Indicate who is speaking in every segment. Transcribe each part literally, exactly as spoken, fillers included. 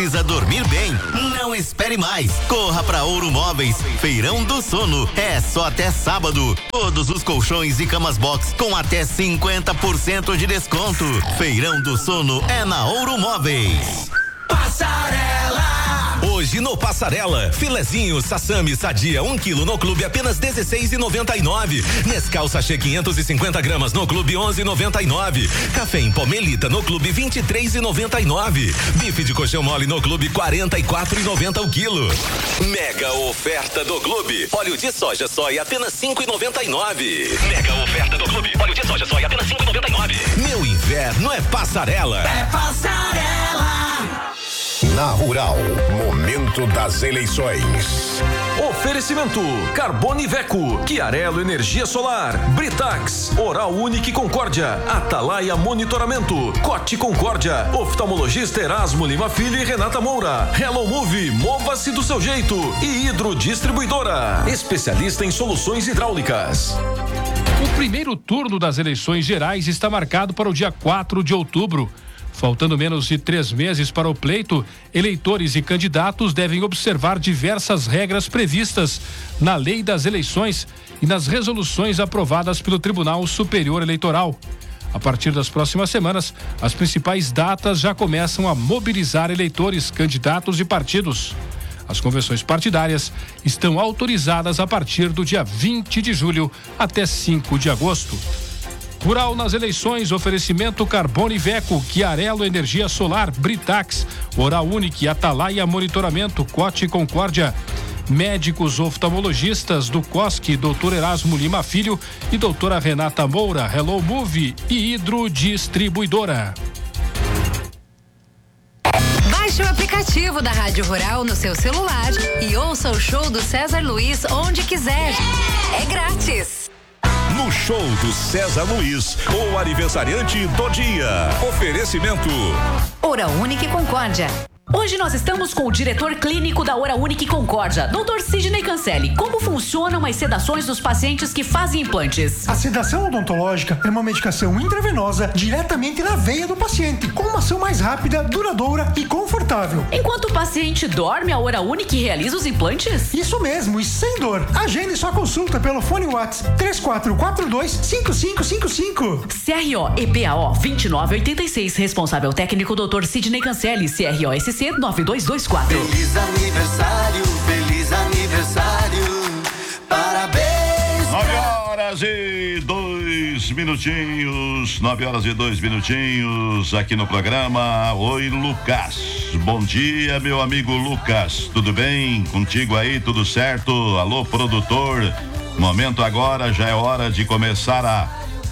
Speaker 1: precisa dormir bem? Não espere mais. Corra pra Ouro Móveis. Feirão do Sono. É só até sábado. Todos os colchões e camas box com até cinquenta por cento de desconto. Feirão do Sono é na Ouro Móveis.
Speaker 2: Passarela.
Speaker 3: Hoje no Passarela, filezinho Sassami Sadia um quilo no clube apenas dezesseis e noventa e nove. Nescau sachê quinhentos e cinquenta gramas no clube onze e noventa e nove. Café em pó Melita no clube vinte e três e noventa e nove. Bife de coxão mole no clube quarenta e quatro e noventa o quilo. Mega oferta do clube. Óleo de soja soia apenas cinco e noventa e nove. Mega oferta do clube. Óleo de soja soia apenas cinco e noventa e nove. Meu inverno é Passarela.
Speaker 2: É Passarela.
Speaker 4: Na Rural, momento das eleições.
Speaker 5: Oferecimento: Carbone Veco, Chiarello Energia Solar, Britax, Oral Unique Concórdia, Atalaia Monitoramento, Cote Concórdia, Oftalmologista Erasmo Lima Filho e Renata Moura, Hello Move, mova-se do seu jeito e Hidro Distribuidora, especialista em soluções hidráulicas.
Speaker 6: O primeiro turno das eleições gerais está marcado para o dia quatro de outubro. Faltando menos de três meses para o pleito, eleitores e candidatos devem observar diversas regras previstas na Lei das Eleições e nas resoluções aprovadas pelo Tribunal Superior Eleitoral. A partir das próximas semanas, as principais datas já começam a mobilizar eleitores, candidatos e partidos. As convenções partidárias estão autorizadas a partir do dia vinte de julho até cinco de agosto. Rural nas eleições, oferecimento Carbone Veco, Chiarello Energia Solar, Britax, Oral Unique, Atalaia Monitoramento, Cote Concórdia, médicos oftalmologistas do C O S C, doutor Erasmo Lima Filho e doutora Renata Moura, Hello Move e Hidro Distribuidora.
Speaker 7: Baixe o aplicativo da Rádio Rural no seu celular e ouça o show do César Luiz onde quiser. É grátis.
Speaker 4: No show do César Luiz, o aniversariante do dia. Oferecimento:
Speaker 7: Oral Unique Concórdia.
Speaker 8: Hoje nós estamos com o diretor clínico da Oral Unique Concórdia, doutor Sidney Cancelli. Como funcionam as sedações dos pacientes que fazem implantes?
Speaker 9: A sedação odontológica é uma medicação intravenosa diretamente na veia do paciente, com uma ação mais rápida, duradoura e confortável.
Speaker 8: Enquanto o paciente dorme, a Oral Unique realiza os implantes?
Speaker 9: Isso mesmo, e sem dor. Agende sua consulta pelo fone WhatsApp três quatro quatro dois, cinco cinco cinco cinco.
Speaker 8: C R O E P A O vinte e nove oitenta e seis, responsável técnico doutor Sidney Cancelli, C R O S C nove dois dois quatro.
Speaker 2: Feliz aniversário, feliz aniversário, parabéns.
Speaker 10: Nove horas e dois minutinhos, nove horas e dois minutinhos aqui no programa. Oi, Lucas. Bom dia, meu amigo Lucas. Tudo bem contigo aí? Tudo certo? Alô, produtor. Momento agora, já é hora de começar a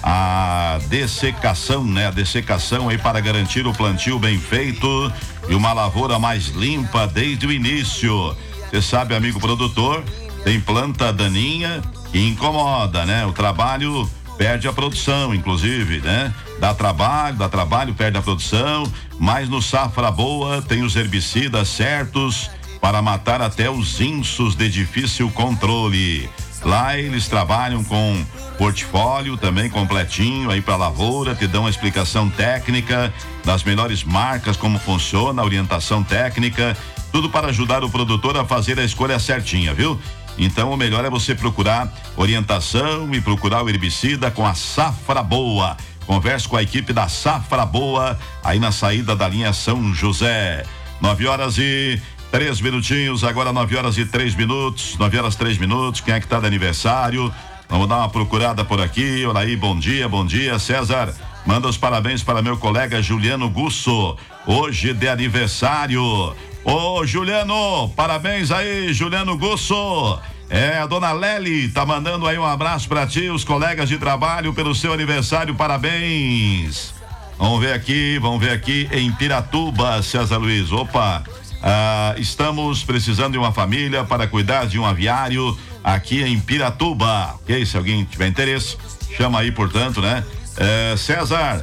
Speaker 10: a dessecação, né? A dessecação aí para garantir o plantio bem feito e uma lavoura mais limpa desde o início. Você sabe, amigo produtor, tem planta daninha que incomoda, né? O trabalho perde a produção, inclusive, né? Dá trabalho, dá trabalho, perde a produção, mas no Safra Boa tem os herbicidas certos para matar até os insos de difícil controle. Lá eles trabalham com portfólio também completinho aí para lavoura, te dão uma explicação técnica das melhores marcas, como funciona, a orientação técnica, tudo para ajudar o produtor a fazer a escolha certinha, viu? Então o melhor é você procurar orientação e procurar o herbicida com a Safra Boa. Converse com a equipe da Safra Boa aí na saída da linha São José. Nove horas e três minutinhos, agora nove horas e três minutos, nove horas três minutos. Quem é que tá de aniversário? Vamos dar uma procurada por aqui. Olha aí, bom dia, bom dia, César. Manda os parabéns para meu colega Juliano Gusso, hoje de aniversário. Ô, Juliano, parabéns aí, Juliano Gusso. É, a dona Lely tá mandando aí um abraço para ti, os colegas de trabalho, pelo seu aniversário, parabéns. Vamos ver aqui, vamos ver aqui em Piratuba, César Luiz. Opa, ah, estamos precisando de uma família para cuidar de um aviário aqui em Piratuba. Ok, se alguém tiver interesse, chama aí, portanto, né? É, César,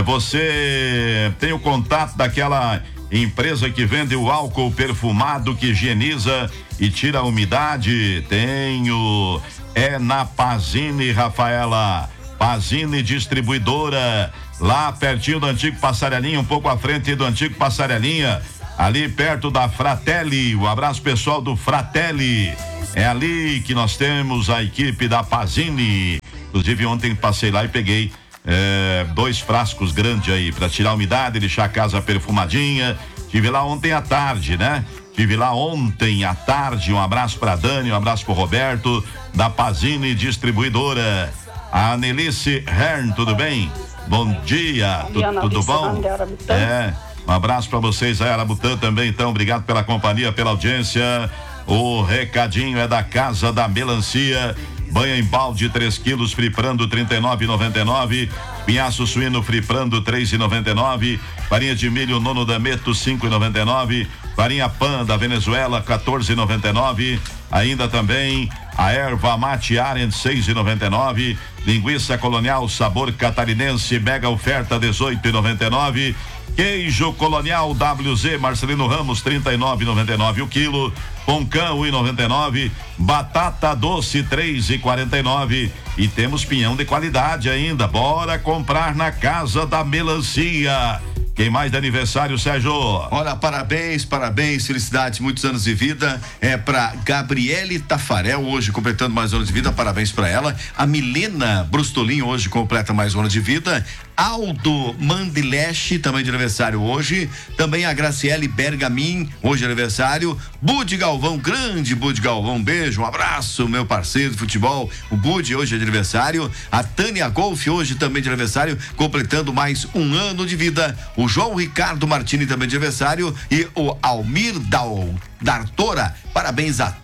Speaker 10: você tem o contato daquela empresa que vende o álcool perfumado que higieniza e tira a umidade? Tenho. É na Pazini, Rafaela. Pazini Distribuidora, lá pertinho do antigo Passarelinha, um pouco à frente do antigo Passarelinha. ali perto da Fratelli. Um abraço pessoal do Fratelli. É ali que nós temos a equipe da Pazini. Inclusive ontem passei lá e peguei é, dois frascos grandes aí para tirar a umidade, deixar a casa perfumadinha. Tive lá ontem à tarde, né? Tive lá ontem à tarde. Um abraço para Dani, um abraço para Roberto da Pazini Distribuidora. A Anelice Hern, tudo bem? Bom dia, tu, tudo bom? É, um abraço para vocês aí, Arabutã também, então, obrigado pela companhia, pela audiência. O recadinho é da Casa da Melancia. Banha em balde três quilos, friprando trinta e nove e noventa e nove. Pinhaço suíno friprando três e noventa e nove. Farinha de milho nono dameto cinco e noventa e nove. Farinha pan da Venezuela quatorze e noventa e nove. Ainda também a erva mate Arendt seis e noventa e nove. Linguiça colonial sabor catarinense mega oferta dezoito e noventa e nove. Queijo colonial W Z Marcelino Ramos trinta e nove e noventa e nove o quilo. Poncão um e noventa e nove. Batata doce três e quarenta e nove. E temos pinhão de qualidade ainda. Bora comprar na Casa da Melancia. Quem mais de aniversário, Sérgio?
Speaker 11: Olha, parabéns, parabéns, felicidades, muitos anos de vida. É pra Gabriele Tafarel, hoje completando mais anos de vida, parabéns pra ela. A Milena Brustolin, hoje completa mais um ano de vida. Aldo Mandileche, também de aniversário hoje. Também a Graciele Bergamin, hoje de aniversário. Budi Galvão, grande Budi Galvão, um beijo, um abraço, meu parceiro de futebol. O Budi hoje é de aniversário. A Tânia Golf, hoje também de aniversário, completando mais um ano de vida. O João Ricardo Martini, também de aniversário. E o Almir Dal, Dartora, parabéns a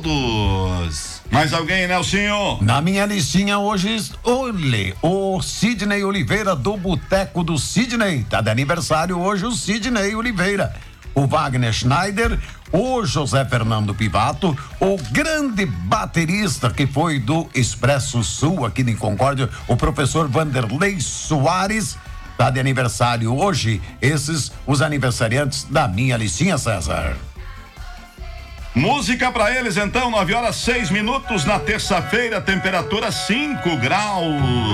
Speaker 11: todos.
Speaker 10: Mais alguém, Nelsinho?
Speaker 12: Na minha listinha hoje, olhe, o Sidney Oliveira do Boteco do Sidney, tá de aniversário hoje o Sidney Oliveira. O Wagner Schneider, o José Fernando Pivato, o grande baterista que foi do Expresso Sul aqui em Concórdia, o professor Vanderlei Soares, tá de aniversário hoje. Esses os aniversariantes da minha listinha, César.
Speaker 10: Música pra eles então, nove horas seis minutos na terça-feira, temperatura cinco graus.